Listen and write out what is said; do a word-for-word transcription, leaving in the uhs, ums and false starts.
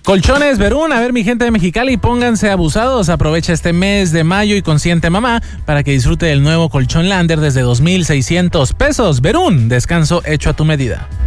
Colchones Verún, a ver mi gente de Mexicali, pónganse abusados, aprovecha este mes de mayo y consiente mamá para que disfrute del nuevo colchón Lander desde dos mil seiscientos pesos. Verún, descanso hecho a tu medida.